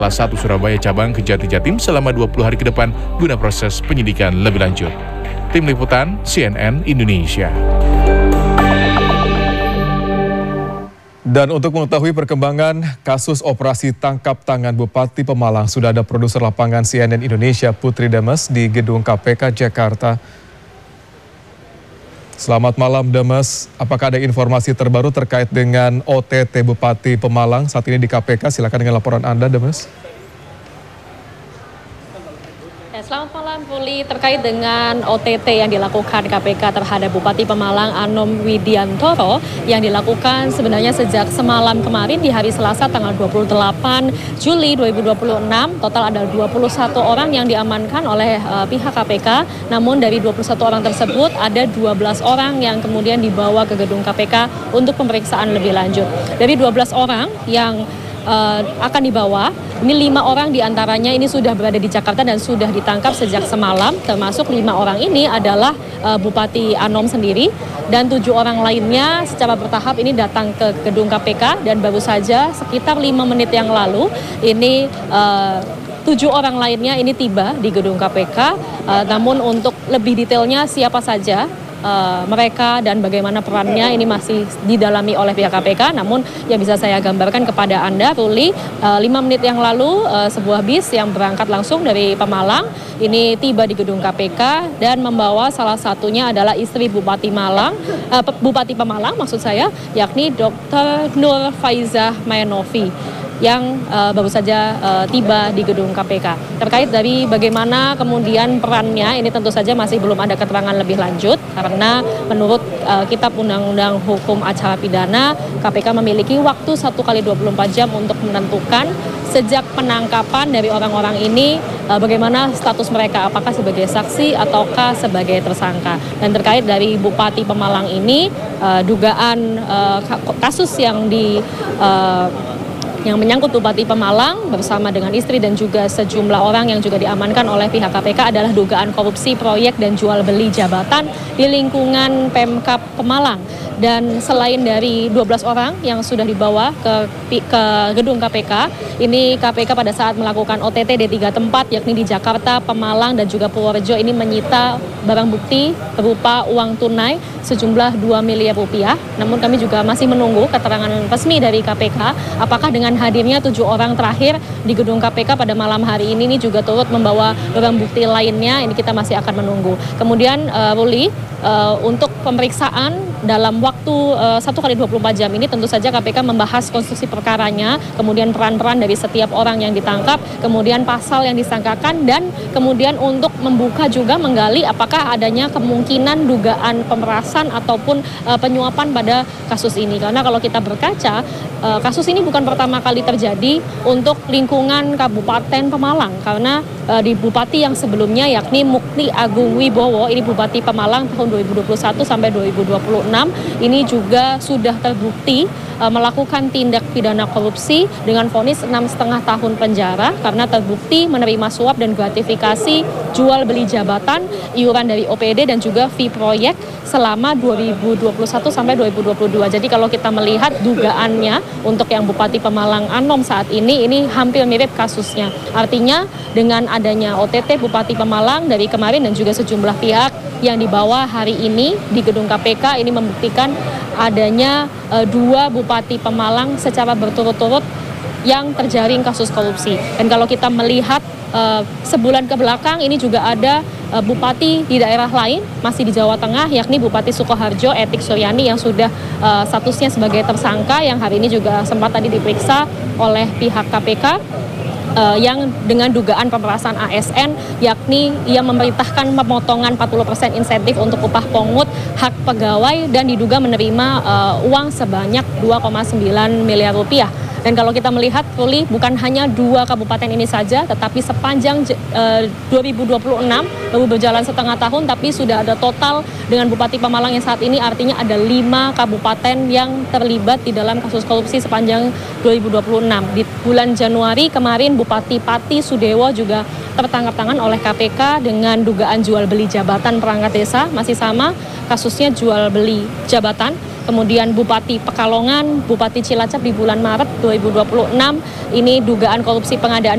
Salah satu Surabaya cabang Kejati Jatim selama 20 hari ke depan guna proses penyidikan lebih lanjut. Tim Liputan CNN Indonesia. Dan untuk mengetahui perkembangan kasus operasi tangkap tangan Bupati Pemalang, sudah ada produser lapangan CNN Indonesia Putri Demes di Gedung KPK Jakarta. Selamat malam Demes, apakah ada informasi terbaru terkait dengan OTT Bupati Pemalang saat ini di KPK? Silakan dengan laporan Anda Demes. Selamat malam Puli, terkait dengan OTT yang dilakukan KPK terhadap Bupati Pemalang Anom Widiantoro yang dilakukan sebenarnya sejak semalam kemarin di hari Selasa tanggal 28 Juli 2026. Total ada 21 orang yang diamankan oleh pihak KPK, namun dari 21 orang tersebut ada 12 orang yang kemudian dibawa ke gedung KPK untuk pemeriksaan lebih lanjut. Dari 12 orang yang akan dibawa, ini 5 orang diantaranya ini sudah berada di Jakarta dan sudah ditangkap sejak semalam, termasuk 5 orang ini adalah Bupati Anom sendiri, dan 7 orang lainnya secara bertahap ini datang ke gedung KPK, dan baru saja sekitar 5 menit yang lalu ini 7 orang lainnya ini tiba di gedung KPK. Namun untuk lebih detailnya siapa saja mereka dan bagaimana perannya ini masih didalami oleh pihak KPK. Namun yang bisa saya gambarkan kepada Anda, Ruli, 5 menit yang lalu sebuah bis yang berangkat langsung dari Pemalang ini tiba di gedung KPK dan membawa salah satunya adalah istri Bupati Pemalang maksud saya, yakni Dr. Nur Faizah Maenovi yang baru saja tiba di gedung KPK. Terkait dari bagaimana kemudian perannya, ini tentu saja masih belum ada keterangan lebih lanjut, karena menurut Kitab Undang-Undang Hukum Acara Pidana, KPK memiliki waktu 1 kali 24 jam untuk menentukan sejak penangkapan dari orang-orang ini bagaimana status mereka, apakah sebagai saksi ataukah sebagai tersangka. Dan terkait dari Bupati Pemalang ini, dugaan kasus yang menyangkut Bupati Pemalang bersama dengan istri dan juga sejumlah orang yang juga diamankan oleh pihak KPK adalah dugaan korupsi proyek dan jual beli jabatan di lingkungan Pemkab Pemalang. Dan selain dari 12 orang yang sudah dibawa ke gedung KPK, ini KPK pada saat melakukan OTT di 3 tempat, yakni di Jakarta, Pemalang, dan juga Purworejo, ini menyita barang bukti berupa uang tunai sejumlah 2 miliar rupiah. Namun kami juga masih menunggu keterangan resmi dari KPK, apakah dengan hadirnya 7 orang terakhir di gedung KPK pada malam hari ini juga turut membawa barang bukti lainnya, ini kita masih akan menunggu. Kemudian Ruli, untuk pemeriksaan dalam waktu 1 kali 24 jam ini tentu saja KPK membahas konstruksi perkaranya, kemudian peran-peran dari setiap orang yang ditangkap, kemudian pasal yang disangkakan, dan kemudian untuk membuka juga menggali apakah adanya kemungkinan dugaan pemerasan ataupun penyuapan pada kasus ini. Karena kalau kita berkaca, kasus ini bukan pertama kali terjadi untuk lingkungan Kabupaten Pemalang, karena di bupati yang sebelumnya yakni Mukti Agung Wibowo, ini Bupati Pemalang tahun 2021 sampai 2026, ini juga sudah terbukti melakukan tindak pidana korupsi dengan vonis 6,5 tahun penjara karena terbukti menerima suap dan gratifikasi jual beli jabatan, iuran dari OPD dan juga fee proyek selama 2021 sampai 2022. Jadi kalau kita melihat dugaannya untuk yang Bupati Pemalang Anom saat ini hampir mirip kasusnya. Artinya dengan adanya OTT Bupati Pemalang dari kemarin dan juga sejumlah pihak yang dibawa hari ini di gedung KPK, ini membuktikan adanya 2 Bupati Pemalang secara berturut-turut yang terjaring kasus korupsi. Dan kalau kita melihat sebulan ke belakang ini juga ada bupati di daerah lain masih di Jawa Tengah, yakni Bupati Sukoharjo Etik Suryani yang sudah statusnya sebagai tersangka, yang hari ini juga sempat tadi diperiksa oleh pihak KPK yang dengan dugaan pemerasan ASN, yakni ia memerintahkan pemotongan 40% insentif untuk upah pungut hak pegawai dan diduga menerima uang sebanyak 2,9 miliar rupiah. Dan kalau kita melihat, Ruli, bukan hanya 2 kabupaten ini saja, tetapi sepanjang 2026 baru berjalan setengah tahun, tapi sudah ada total dengan Bupati Pemalang yang saat ini, artinya ada 5 kabupaten yang terlibat di dalam kasus korupsi sepanjang 2026. Di bulan Januari kemarin, Bupati Pati Sudewo juga tertangkap tangan oleh KPK dengan dugaan jual beli jabatan perangkat desa, masih sama kasusnya jual beli jabatan. Kemudian Bupati Pekalongan, Bupati Cilacap di bulan Maret 2026, ini dugaan korupsi pengadaan